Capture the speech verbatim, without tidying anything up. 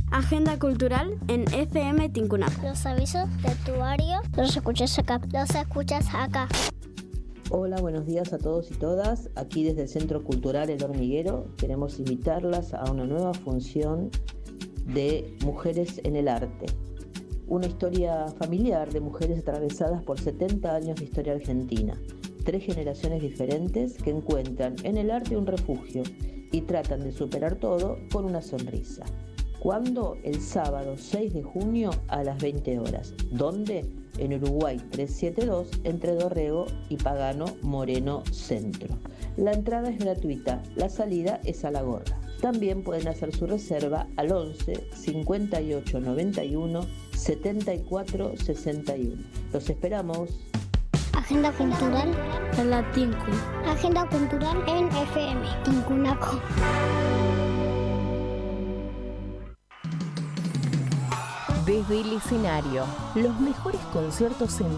Agenda cultural en F M Tincunaco. Los avisos de tu área los escuchas acá. Los escuchas acá. Hola, buenos días a todos y todas. Aquí desde el Centro Cultural El Hormiguero queremos invitarlas a una nueva función de Mujeres en el Arte. Una historia familiar de mujeres atravesadas por setenta años de historia argentina. Tres generaciones diferentes que encuentran en el arte un refugio y tratan de superar todo con una sonrisa. ¿Cuándo? El sábado seis de junio a las veinte horas. ¿Dónde? En Uruguay trescientos setenta y dos, entre Dorrego y Pagano Moreno Centro. La entrada es gratuita, la salida es a la gorra. También pueden hacer su reserva al once cincuenta y ocho noventa y uno setenta y cuatro sesenta y uno. Los esperamos. Agenda cultural en la Tincu. Agenda cultural en F M Tincunaco. Desde el escenario, los mejores conciertos en